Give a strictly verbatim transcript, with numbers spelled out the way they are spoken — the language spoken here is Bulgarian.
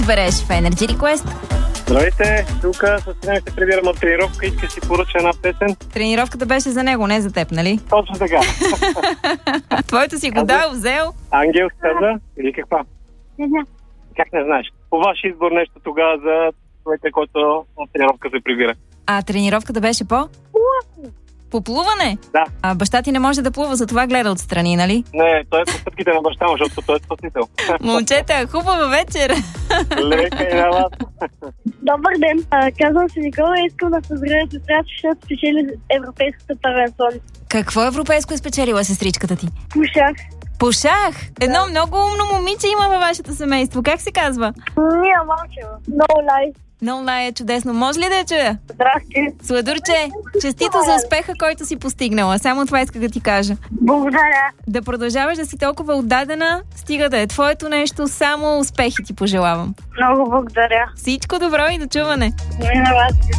избереш в Energy Request? Здравейте, тук с Сирен ще прибирам от тренировка и иска си поръча една песен. Тренировката беше за него, не за теб, нали? Точно така. Твоето си го дал, взел? Ангел каза или каква? Не знам. Как не знаеш? По ваш избор нещо тогава за човека, който от тренировка се прибира. А тренировката беше по? По плуване? Да. А баща ти не може да плува, затова гледа отстрани, нали? Не, той е по стъпките на баща му, защото той е спасител. Момчета, хубава вечер! Лека и на вас. Добър ден. А, казвам се Никола и искам да поздравя сестрата, защото спечели европейската първенство. Какво европейско е спечелила сестричката ти? По шах. По шах? Едно много умно момиче има във вашето семейство. Как се казва? Мия Малчева. Много лай. Много лай е чудесно. Може ли да я чуя? Здрасти. Сладурче, честито за успеха, който си постигнала. Само това исках да ти кажа. Благодаря. Да продължаваш да си толкова отдадена, стига да е твоето нещо, само успехи ти пожелавам. Много благодаря. Всичко добро и до чуване! Не на вас.